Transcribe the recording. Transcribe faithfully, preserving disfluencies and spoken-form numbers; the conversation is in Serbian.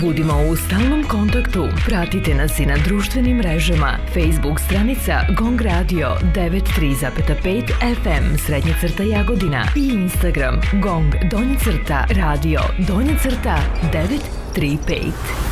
Budimo u stalnom kontaktu. Pratite nas i na društvenim mrežama. Facebook stranica Gong Radio devet tri pet F M srednja crta Jagodina i Instagram Gong donja crta radio donja crta devet tri pet.